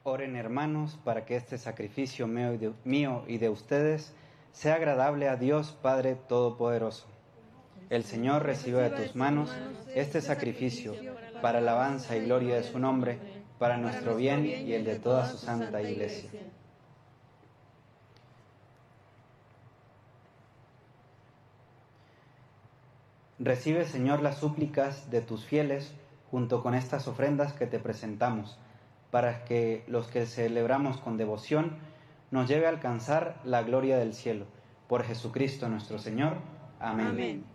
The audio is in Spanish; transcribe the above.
Oren, hermanos, para que este sacrificio mío y de ustedes sea agradable a Dios Padre Todopoderoso. El Señor reciba de tus manos este sacrificio para alabanza y gloria de su nombre, para nuestro bien y el de toda su santa Iglesia. Recibe, Señor, las súplicas de tus fieles junto con estas ofrendas que te presentamos, para que los que celebramos con devoción nos lleve a alcanzar la gloria del cielo. Por Jesucristo nuestro Señor. Amén.